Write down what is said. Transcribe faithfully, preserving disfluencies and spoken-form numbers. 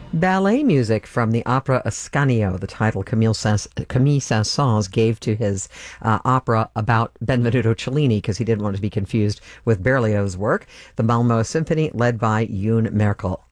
Ballet music from the opera Ascanio, the title Camille, Saint- Camille Saint-Saëns gave to his uh, opera about Benvenuto Cellini because he didn't want to be confused with Berlioz's work. The Malmo Symphony, led by Yoon Merkel.